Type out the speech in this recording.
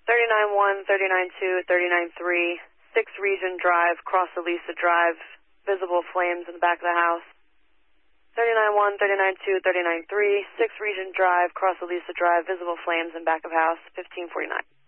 39-1, 39-2, 39-3, 6 Region Drive, cross Elisa Drive, visible flames in the back of the house. 39-1, 39-2, 39-3, 6 Region Drive, cross Elisa Drive, visible flames in back of house, 1549.